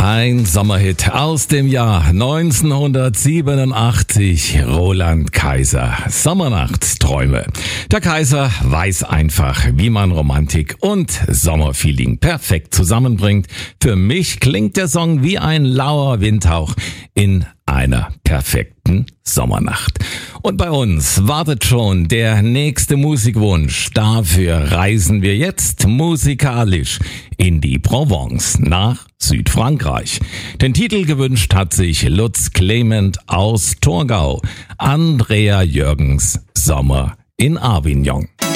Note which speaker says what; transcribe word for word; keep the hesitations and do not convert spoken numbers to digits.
Speaker 1: Ein Sommerhit aus dem Jahr neunzehnhundertsiebenundachtzig. Roland Kaiser. Sommernachtsträume. Der Kaiser weiß einfach, wie man Romantik und Sommerfeeling perfekt zusammenbringt. Für mich klingt der Song wie ein lauer Windhauch in einer perfekten Sommernacht. Und bei uns wartet schon der nächste Musikwunsch. Dafür reisen wir jetzt musikalisch in die Provence nach Südfrankreich. Den Titel gewünscht hat sich Lutz Clement aus Torgau. Andrea Jürgens, Sommer in Avignon.